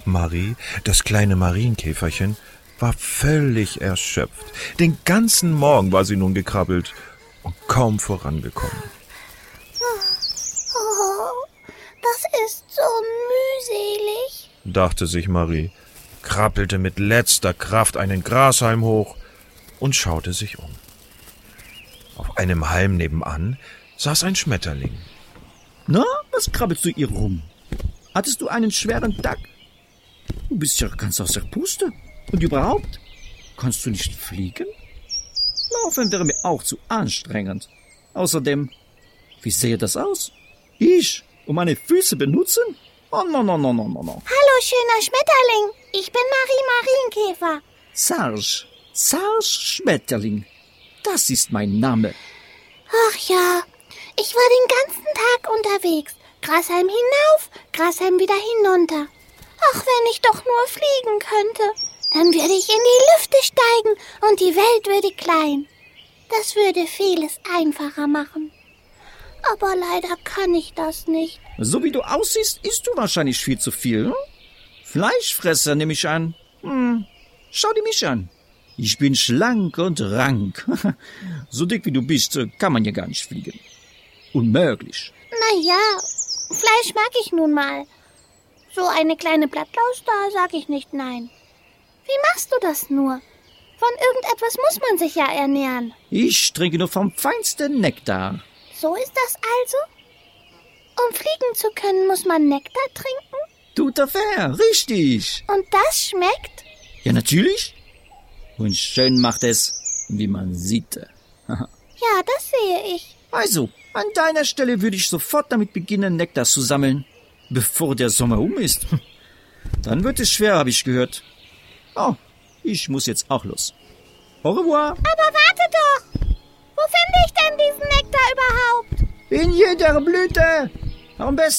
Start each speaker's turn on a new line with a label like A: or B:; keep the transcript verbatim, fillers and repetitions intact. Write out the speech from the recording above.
A: Marie, das kleine Marienkäferchen, war völlig erschöpft. Den ganzen Morgen war sie nun gekrabbelt und kaum vorangekommen.
B: Oh, das ist so mühselig,
A: dachte sich Marie, krabbelte mit letzter Kraft einen Grashalm hoch und schaute sich um. Auf einem Halm nebenan saß ein Schmetterling.
C: Na, was krabbelst du hier rum? Hattest du einen schweren Tag? Du bist ja ganz aus der Puste. Und überhaupt, kannst du nicht fliegen? Laufen wäre mir auch zu anstrengend. Außerdem, wie sähe das aus? Ich, um meine Füße benutzen? Oh, no, no, no, no, no, no.
B: Hallo, schöner Schmetterling. Ich bin Marie Marienkäfer.
C: Sarge, Sarge Schmetterling. Das ist mein Name.
B: Ach ja, ich war den ganzen Tag unterwegs. Grashalm hinauf, Grashalm wieder hinunter. Ach, wenn ich doch nur fliegen könnte. Dann würde ich in die Lüfte steigen und die Welt würde klein. Das würde vieles einfacher machen. Aber leider kann ich das nicht.
C: So wie du aussiehst, isst du wahrscheinlich viel zu viel. Hm? Fleischfresser nehme ich an. Hm. Schau dir mich an. Ich bin schlank und rank. So dick wie du bist, kann man ja gar nicht fliegen. Unmöglich.
B: Na ja, Fleisch mag ich nun mal. So eine kleine Blattlaus, da sag ich nicht nein. Wie machst du das nur? Von irgendetwas muss man sich ja ernähren.
C: Ich trinke nur vom feinsten Nektar.
B: So ist das also? Um fliegen zu können, muss man Nektar trinken?
C: Tout à fait, richtig.
B: Und das schmeckt?
C: Ja, natürlich. Und schön macht es, wie man sieht.
B: Ja, das sehe ich.
C: Also, an deiner Stelle würde ich sofort damit beginnen, Nektar zu sammeln, bevor der Sommer um ist. Dann wird es schwer, habe ich gehört. Oh, ich muss jetzt auch los. Au revoir.
B: Aber warte doch. Wo finde ich denn diesen Nektar überhaupt?
C: In jeder Blüte. Am besten